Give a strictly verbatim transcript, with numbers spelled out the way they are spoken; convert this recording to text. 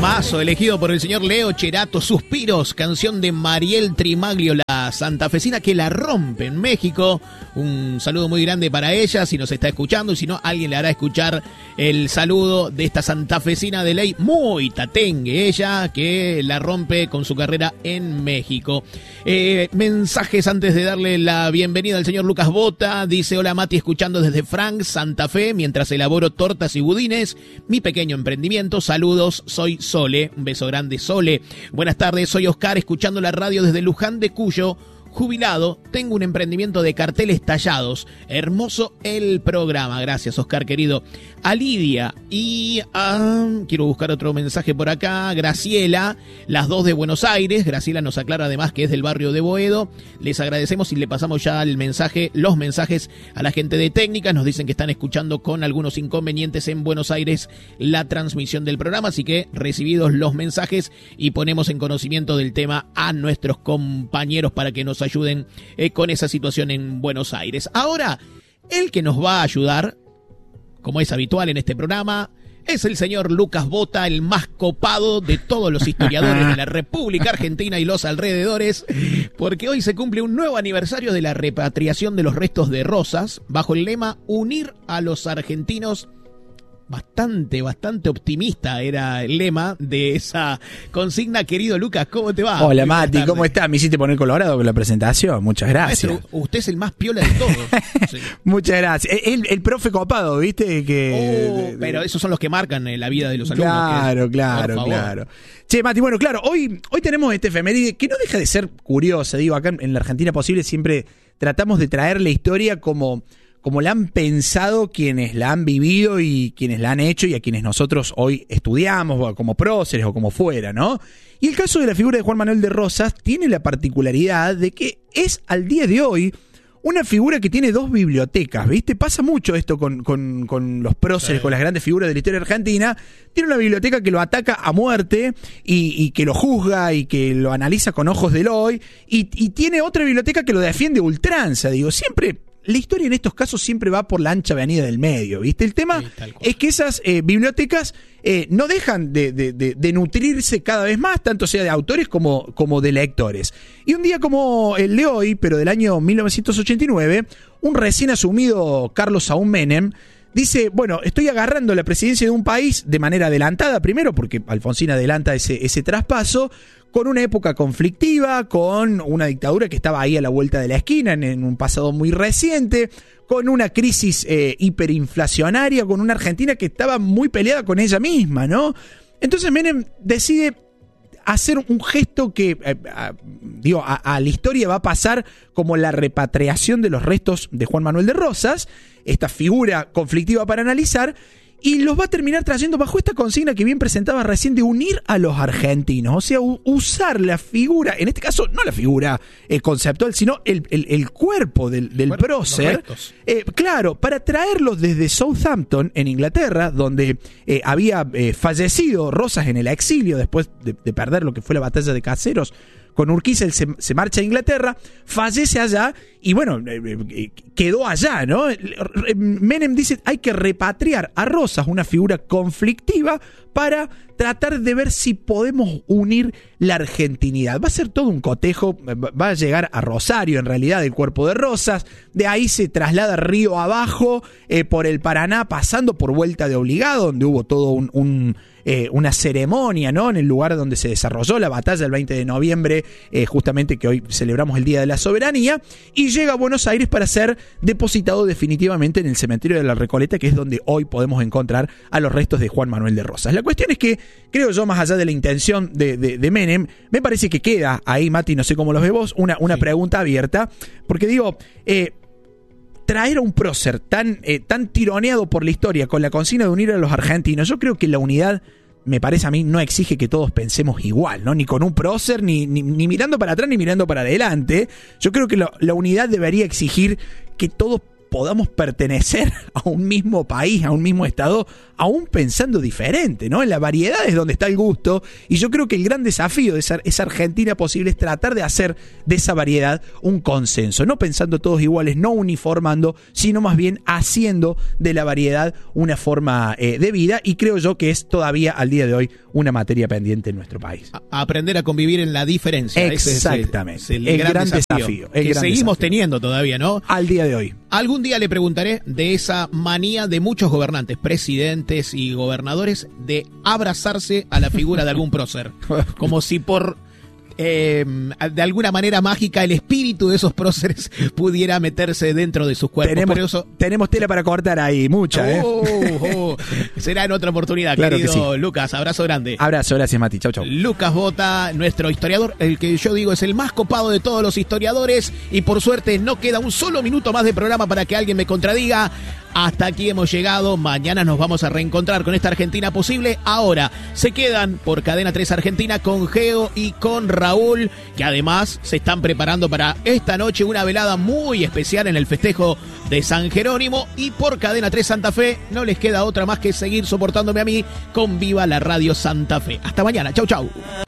Temazo elegido por el señor Leo Cherato, Suspiros, canción de Mariel Trimaglio, la santafesina que la rompe en México. Un saludo muy grande para ella, si nos está escuchando, y si no, alguien le hará escuchar el saludo de esta santafesina de ley muy tatengue, ella que la rompe con su carrera en México. Eh, mensajes antes de darle la bienvenida al señor Lucas Bota. Dice: hola Mati, escuchando desde Frank, Santa Fe, mientras elaboro tortas y budines, mi pequeño emprendimiento. Saludos, soy Sole. Un beso grande, Sole. Buenas tardes, soy Oscar, escuchando la radio desde Luján de Cuyo. Jubilado, tengo un emprendimiento de carteles tallados. Hermoso el programa. Gracias, Oscar, querido. A Lidia y a... quiero buscar otro mensaje por acá. Graciela, las dos de Buenos Aires. Graciela nos aclara además que es del barrio de Boedo. Les agradecemos y le pasamos ya el mensaje, los mensajes a la gente de técnicas. Nos dicen que están escuchando con algunos inconvenientes en Buenos Aires la transmisión del programa. Así que recibidos los mensajes y ponemos en conocimiento del tema a nuestros compañeros para que nos ayuden eh, con esa situación en Buenos Aires. Ahora, el que nos va a ayudar, como es habitual en este programa, es el señor Lucas Bota, el más copado de todos los historiadores de la República Argentina y los alrededores, porque hoy se cumple un nuevo aniversario de la repatriación de los restos de Rosas, bajo el lema Unir a los argentinos. Bastante, bastante optimista era el lema de esa consigna. Querido Lucas, ¿cómo te va? Hola Mati, ¿cómo estás? Me hiciste poner colorado con la presentación, muchas gracias. Maestro, usted es el más piola de todos. Sí. Muchas gracias. El, el profe copado, ¿viste? Que, oh, de, pero esos son los que marcan la vida de los alumnos. Claro, es, claro, claro. Che, Mati, bueno, claro, hoy, hoy tenemos este efeméride que no deja de ser curiosa. Digo, acá en la Argentina Posible siempre tratamos de traer la historia como... como la han pensado quienes la han vivido y quienes la han hecho y a quienes nosotros hoy estudiamos, como próceres o como fuera, ¿no? Y el caso de la figura de Juan Manuel de Rosas tiene la particularidad de que es al día de hoy una figura que tiene dos bibliotecas, ¿viste? Pasa mucho esto con, con, con los próceres, sí, con las grandes figuras de la historia argentina. Tiene una biblioteca que lo ataca a muerte y, y que lo juzga y que lo analiza con ojos del hoy. Y, y tiene otra biblioteca que lo defiende a ultranza, digo, siempre... La historia en estos casos siempre va por la ancha avenida del medio, ¿viste? El tema sí, es que esas eh, bibliotecas eh, no dejan de, de, de, de nutrirse cada vez más, tanto sea de autores como, como de lectores. Y un día como el de hoy, pero del año mil novecientos ochenta y nueve, un recién asumido Carlos Saúl Menem dice, bueno, estoy agarrando la presidencia de un país de manera adelantada, primero porque Alfonsín adelanta ese, ese traspaso, con una época conflictiva, con una dictadura que estaba ahí a la vuelta de la esquina, en, en un pasado muy reciente, con una crisis eh, hiperinflacionaria, con una Argentina que estaba muy peleada con ella misma, ¿no? Entonces Menem decide hacer un gesto que, eh, a, digo, a, a la historia va a pasar como la repatriación de los restos de Juan Manuel de Rosas, esta figura conflictiva para analizar, y los va a terminar trayendo bajo esta consigna que bien presentaba recién de unir a los argentinos. O sea, u- usar la figura, en este caso no la figura eh, conceptual, sino el, el, el cuerpo del, del bueno, prócer, eh, claro, para traerlos desde Southampton, en Inglaterra, donde eh, había eh, fallecido Rosas en el exilio después de, de perder lo que fue la batalla de Caseros con Urquiza. Él se, se marcha a Inglaterra, fallece allá y bueno, eh, quedó allá, ¿no? Menem dice, hay que repatriar a Rosas, una figura conflictiva, para tratar de ver si podemos unir la argentinidad. Va a ser todo un cotejo, va a llegar a Rosario en realidad el cuerpo de Rosas, de ahí se traslada río abajo eh, por el Paraná, pasando por Vuelta de Obligado, donde hubo todo un... un Eh, una ceremonia, ¿no? En el lugar donde se desarrolló la batalla el veinte de noviembre, eh, justamente que hoy celebramos el Día de la Soberanía, y llega a Buenos Aires para ser depositado definitivamente en el cementerio de la Recoleta, que es donde hoy podemos encontrar a los restos de Juan Manuel de Rosas. La cuestión es que, creo yo, más allá de la intención de, de, de Menem, me parece que queda ahí, Mati, no sé cómo los ves vos, una, una sí. pregunta abierta, porque digo... Eh, traer a un prócer tan, eh, tan tironeado por la historia con la consigna de unir a los argentinos, yo creo que la unidad, me parece a mí, no exige que todos pensemos igual, ¿no? Ni con un prócer, ni, ni, ni mirando para atrás, ni mirando para adelante. Yo creo que lo, la unidad debería exigir que todos podamos pertenecer a un mismo país, a un mismo estado, aún pensando diferente, ¿no? En la variedad es donde está el gusto, y yo creo que el gran desafío de esa, esa Argentina posible es tratar de hacer de esa variedad un consenso, no pensando todos iguales, no uniformando, sino más bien haciendo de la variedad una forma eh, de vida, y creo yo que es todavía al día de hoy una materia pendiente en nuestro país. A aprender a convivir en la diferencia. Exactamente. Ese es el, el gran, gran desafío, desafío el que gran seguimos desafío. teniendo todavía, ¿no? Al día de hoy. Algún día le preguntaré de esa manía de muchos gobernantes, presidentes y gobernadores de abrazarse a la figura de algún prócer. Como si por... Eh, de alguna manera mágica el espíritu de esos próceres pudiera meterse dentro de sus cuerpos. Tenemos, Pero eso... tenemos tela para cortar ahí, mucha, ¿eh? Oh, oh. Será en otra oportunidad, Claro querido que sí. Lucas. Abrazo grande. Abrazo, gracias Mati, chau chau. Lucas Bota, nuestro historiador, el que yo digo es el más copado de todos los historiadores, y por suerte no queda un solo minuto más de programa para que alguien me contradiga. Hasta aquí hemos llegado. Mañana nos vamos a reencontrar con esta Argentina posible. Ahora se quedan por Cadena tres Argentina con Geo y con Raúl, que además se están preparando para esta noche una velada muy especial en el festejo de San Jerónimo. Y por Cadena tres Santa Fe no les queda otra más que seguir soportándome a mí con Viva la Radio Santa Fe. Hasta mañana. Chau, chau.